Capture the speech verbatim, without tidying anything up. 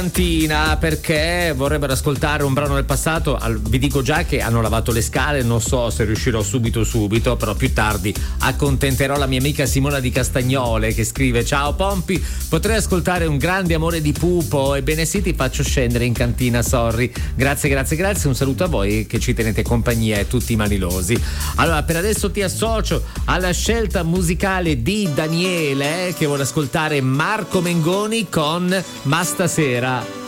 cantina perché vorrebbero ascoltare un brano del passato. Vi dico già che hanno lavato le scale, non so se riuscirò subito subito, però più tardi accontenterò la mia amica Simona di Castagnole che scrive: ciao Pompi, potrei ascoltare Un grande amore di Pupo? Ebbene sì, ti faccio scendere in cantina, sorry. Grazie, grazie, grazie, un saluto a voi che ci tenete compagnia e tutti manilosi. Allora, per adesso ti associo alla scelta musicale di Daniele, eh, che vuole ascoltare Marco Mengoni con Ma stasera.